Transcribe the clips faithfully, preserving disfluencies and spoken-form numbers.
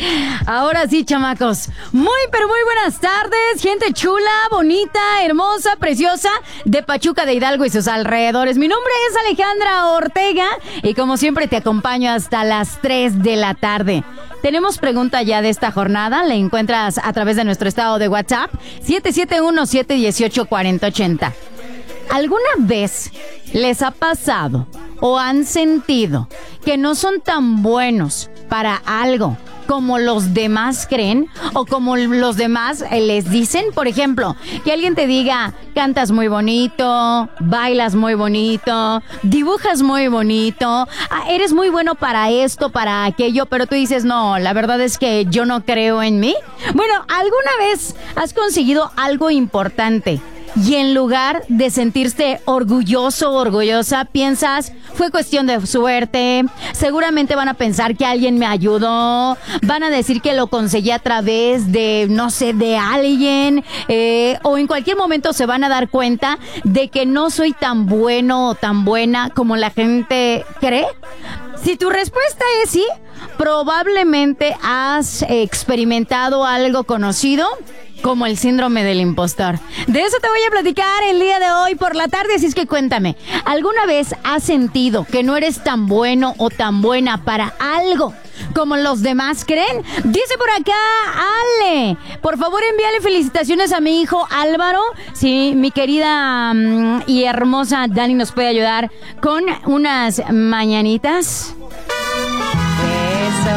Ahora sí, chamacos. Muy, pero muy buenas tardes, gente chula, bonita, hermosa, preciosa, de Pachuca de Hidalgo y sus alrededores. Mi nombre es Alejandra Ortega y como siempre te acompaño hasta las tres de la tarde. Tenemos pregunta ya de esta jornada, la encuentras a través de nuestro estado de WhatsApp, siete siete uno, siete uno ocho, cuatro cero ocho cero. ¿Alguna vez les ha pasado o han sentido que no son tan buenos para algo como los demás creen o como los demás les dicen? Por ejemplo, que alguien te diga, cantas muy bonito, bailas muy bonito, dibujas muy bonito, ah, eres muy bueno para esto, para aquello, pero tú dices, no, la verdad es que yo no creo en mí. Bueno, ¿alguna vez has conseguido algo importante y en lugar de sentirte orgulloso o orgullosa, piensas, fue cuestión de suerte, seguramente van a pensar que alguien me ayudó, van a decir que lo conseguí a través de, no sé, de alguien, eh, o en cualquier momento se van a dar cuenta de que no soy tan bueno o tan buena como la gente cree? Si tu respuesta es sí, probablemente has experimentado algo conocido como el síndrome del impostor. De eso te voy a platicar el día de hoy por la tarde, así es que cuéntame, ¿alguna vez has sentido que no eres tan bueno o tan buena para algo como los demás creen? Dice por acá Ale, por favor envíale felicitaciones a mi hijo Álvaro. Sí, mi querida um, y hermosa Dani nos puede ayudar con unas mañanitas. Eso.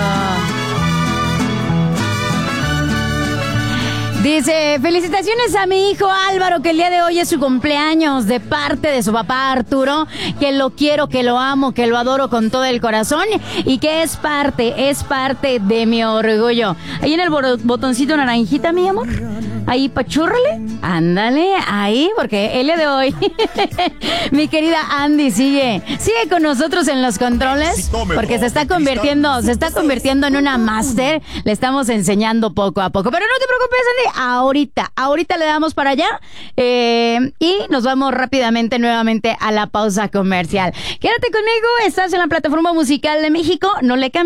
Dice, felicitaciones a mi hijo Álvaro, que el día de hoy es su cumpleaños, de parte de su papá Arturo, que lo quiero, que lo amo, que lo adoro con todo el corazón y que es parte, es parte de mi orgullo. Ahí en el botoncito naranjita, mi amor, ahí pachúrrale, ándale, ahí, porque el día de hoy mi querida Andy sigue, sigue con nosotros en los controles, porque se está convirtiendo, se está convirtiendo en una máster, le estamos enseñando poco a poco, pero no te preocupes, Andy, ahorita, ahorita le damos para allá eh, y nos vamos rápidamente nuevamente a la pausa comercial. Quédate conmigo, estás en la plataforma musical de México, no le cambies.